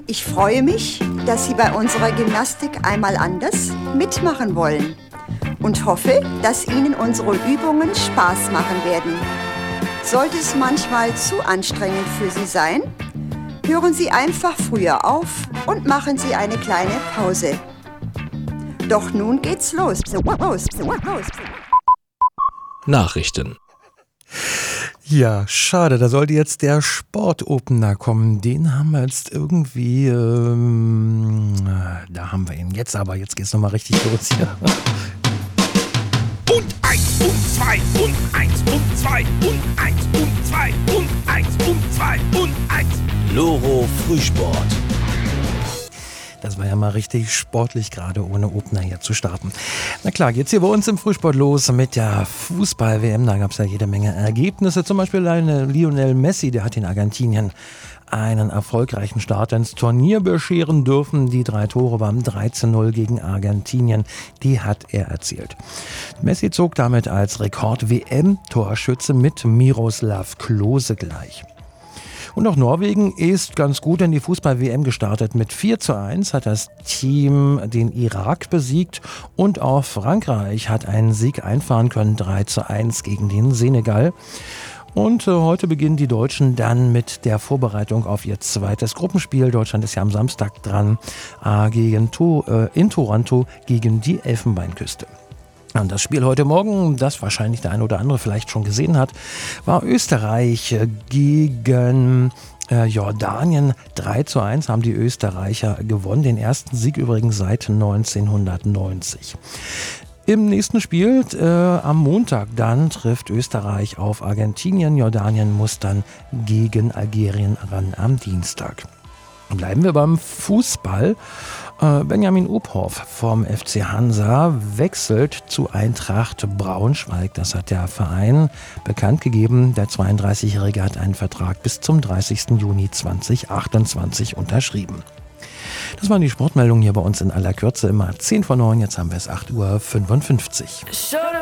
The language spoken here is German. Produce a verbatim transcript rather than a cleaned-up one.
Ich freue mich, dass Sie bei unserer Gymnastik einmal anders mitmachen wollen und hoffe, dass Ihnen unsere Übungen Spaß machen werden. Sollte es manchmal zu anstrengend für Sie sein, hören Sie einfach früher auf und machen Sie eine kleine Pause. Doch nun geht's los. los, los. Nachrichten. Ja, schade, da sollte jetzt der Sportopener kommen. Den haben wir jetzt irgendwie, ähm, da haben wir ihn jetzt, aber jetzt geht's nochmal richtig los hier. Und eins und zwei und eins und zwei und eins und zwei und eins und zwei und eins. Loro Frühsport. Das war ja mal richtig sportlich, gerade ohne Opener hier zu starten. Na klar, geht's hier bei uns im Frühsport los mit der Fußball-W M. Da gab es ja jede Menge Ergebnisse. Zum Beispiel eine Lionel Messi, der hat in Argentinien einen erfolgreichen Start ins Turnier bescheren dürfen. Die drei Tore beim drei zu null gegen Argentinien, die hat er erzielt. Messi zog damit als Rekord-W M-Torschütze mit Miroslav Klose gleich. Und auch Norwegen ist ganz gut in die Fußball-W M gestartet. Mit vier zu eins hat das Team den Irak besiegt und auch Frankreich hat einen Sieg einfahren können, drei zu eins gegen den Senegal. Und äh, heute beginnen die Deutschen dann mit der Vorbereitung auf ihr zweites Gruppenspiel. Deutschland ist ja am Samstag dran äh, gegen to- äh, in Toronto gegen die Elfenbeinküste. Und das Spiel heute Morgen, das wahrscheinlich der eine oder andere vielleicht schon gesehen hat, war Österreich gegen äh, Jordanien. drei zu eins haben die Österreicher gewonnen. Den ersten Sieg übrigens seit neunzehnhundertneunzig. Im nächsten Spiel, äh, am Montag, dann trifft Österreich auf Argentinien. Jordanien muss dann gegen Algerien ran am Dienstag. Bleiben wir beim Fußball. Benjamin Uphoff vom F C Hansa wechselt zu Eintracht Braunschweig. Das hat der Verein bekannt gegeben. Der zweiunddreißigjährige hat einen Vertrag bis zum dreißigsten Juni zweitausendachtundzwanzig unterschrieben. Das waren die Sportmeldungen hier bei uns in aller Kürze. Immer zehn vor neun, jetzt haben wir es acht Uhr fünfundfünfzig.